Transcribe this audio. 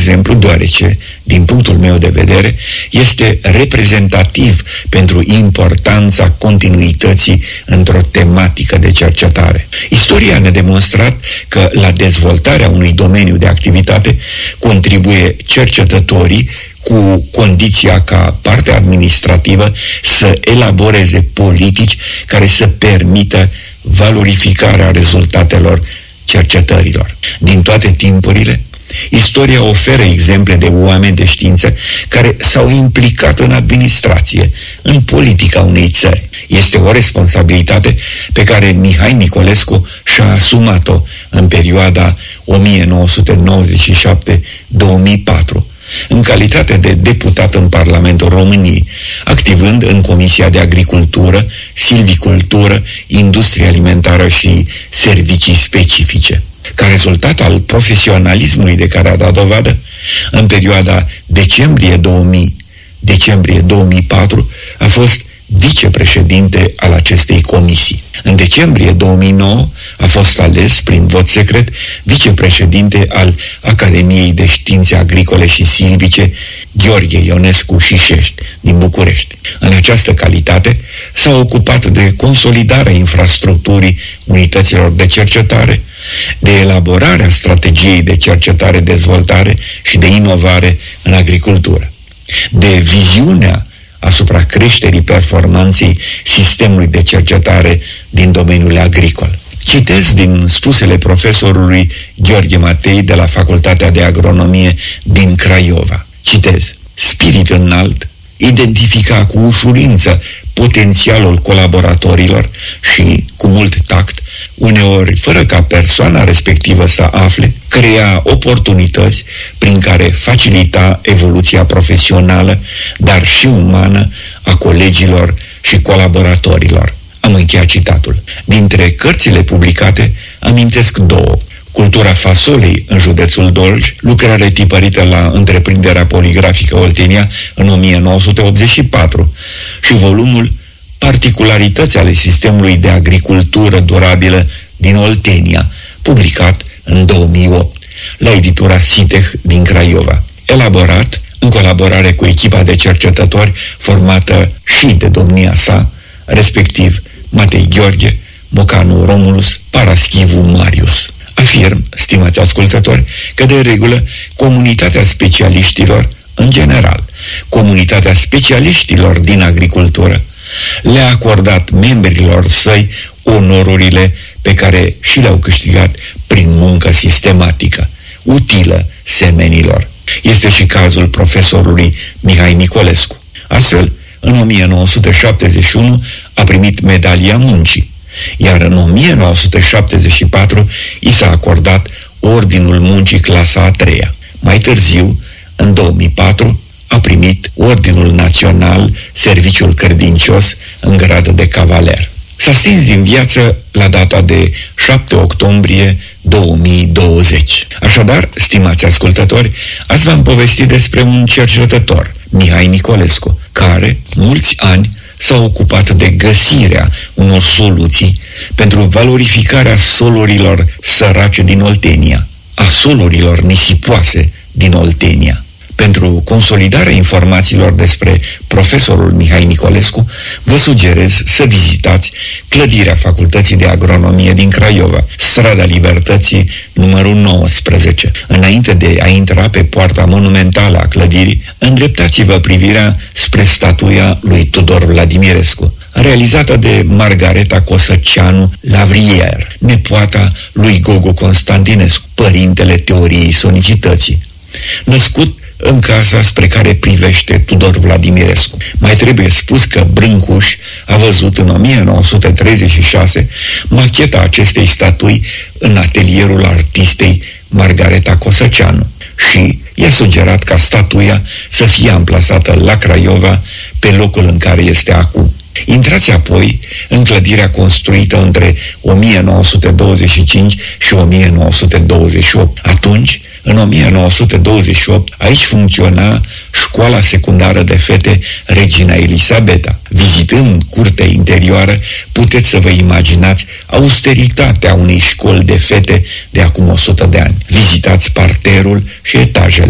exemplu deoarece, din punctul meu de vedere, este reprezentativ pentru importanța continuității într-o tematică de cercetare. Istoria ne-a demonstrat că la dezvoltarea unui domeniu de activitate contribuie cercetătorii, cu condiția ca partea administrativă să elaboreze politici care să permită valorificarea rezultatelor cercetărilor. Din toate timpurile, istoria oferă exemple de oameni de știință care s-au implicat în administrație, în politica unei țări. Este o responsabilitate pe care Mihai Nicolescu și-a asumat-o în perioada 1997-2004, în calitate de deputat în Parlamentul României, activând în Comisia de Agricultură, Silvicultură, Industrie Alimentară și Servicii Specifice. Ca rezultat al profesionalismului de care a dat dovadă, în perioada decembrie 2004, a fost vicepreședinte al acestei comisii. În decembrie 2009 a fost ales prin vot secret vicepreședinte al Academiei de Științe Agricole și Silvice Gheorghe Ionescu Șișești din București. În această calitate s-a ocupat de consolidarea infrastructurii unităților de cercetare, de elaborarea strategiei de cercetare-dezvoltare și de inovare în agricultură, de viziunea asupra creșterii performanței sistemului de cercetare din domeniul agricol. Citez din spusele profesorului Gheorghe Matei de la Facultatea de Agronomie din Craiova. Citez: spirit înalt, identifica cu ușurință potențialul colaboratorilor și, cu mult tact, uneori fără ca persoana respectivă să afle, crea oportunități prin care facilita evoluția profesională, dar și umană, a colegilor și colaboratorilor. Am încheiat citatul. Dintre cărțile publicate amintesc două: Cultura fasolei în județul Dolj, lucrare tipărită la Întreprinderea Poligrafică Oltenia în 1984, și volumul Particularități ale sistemului de agricultură durabilă din Oltenia, publicat în 2008, la editura Siteh din Craiova, elaborat în colaborare cu echipa de cercetători formată și de domnia sa, respectiv Matei Gheorghe, Mocanu Romulus, Paraschivu Marius. Afirm, stimați ascultători, că de regulă comunitatea specialiștilor, în general, comunitatea specialiștilor din agricultură, le-a acordat membrilor săi onorurile pe care și le-au câștigat prin muncă sistematică, utilă semenilor. Este și cazul profesorului Mihai Nicolescu. Astfel, în 1971 a primit medalia muncii, iar în 1974 i s-a acordat Ordinul Muncii clasa a 3-a. Mai târziu, în 2004, a primit Ordinul Național Serviciul Credincios în grad de cavaler. S-a stins din viață la data de 7 octombrie 2020. Așadar, stimați ascultători, azi v-am povestit despre un cercetător, Mihai Nicolescu, care, mulți ani, s-a ocupat de găsirea unor soluții pentru valorificarea solurilor sărace din Oltenia, a solurilor nisipoase din Oltenia. Pentru consolidarea informațiilor despre profesorul Mihai Nicolescu, vă sugerez să vizitați clădirea Facultății de Agronomie din Craiova, strada Libertății, numărul 19. Înainte de a intra pe poarta monumentală a clădirii, îndreptați-vă privirea spre statuia lui Tudor Vladimirescu, realizată de Margareta Cosăceanu Lavrier, nepoata lui Gogo Constantinescu, părintele teoriei sonicității, născut în casa spre care privește Tudor Vladimirescu. Mai trebuie spus că Brâncuș a văzut în 1936 macheta acestei statui în atelierul artistei Margareta Cosăceanu și i-a sugerat ca statuia să fie amplasată la Craiova, pe locul în care este acum. Intrați apoi în clădirea construită între 1925 și 1928. Atunci, în 1928, aici funcționa Școala Secundară de Fete Regina Elisabeta. Vizitând curtea interioară, puteți să vă imaginați austeritatea unei școli de fete de acum 100 de ani. Vizitați parterul și etajele.